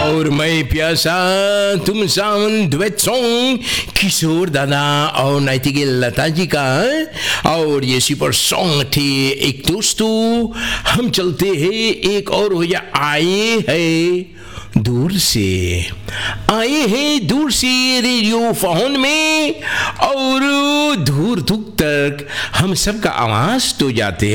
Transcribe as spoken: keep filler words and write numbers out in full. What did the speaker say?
और मैं प्यासा तुम सावन डुएट सॉन्ग किशोर दादा और नाइटिंगेल लता जी का। और ये सुपर सॉन्ग थे एक दोस्तों। हम चलते हैं एक और हो या आए हैं दूर से, आए हैं दूर से रेडियो फोन में, और दूर दूर तक हम सबका आवाज तो जाते हैं।